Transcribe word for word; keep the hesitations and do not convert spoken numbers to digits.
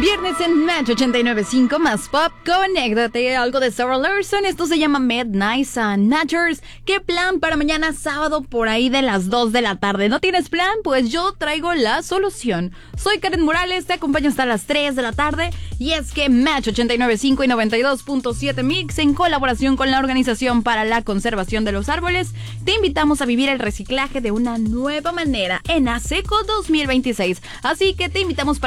Viernes en Match ochenta y nueve punto cinco más pop. Conéctate, algo de Sarah Larson. Esto se llama Midnight Sun Natures. ¿Qué plan para mañana sábado por ahí de las dos de la tarde? ¿No tienes plan? Pues yo traigo la solución. Soy Karen Morales, te acompaño hasta las tres de la tarde. Y es que Match ochenta y nueve punto cinco y noventa y dos punto siete Mix, en colaboración con la Organización para la Conservación de los Árboles, te invitamos a vivir el reciclaje de una nueva manera en ASECO dos mil veintiséis. Así que te invitamos para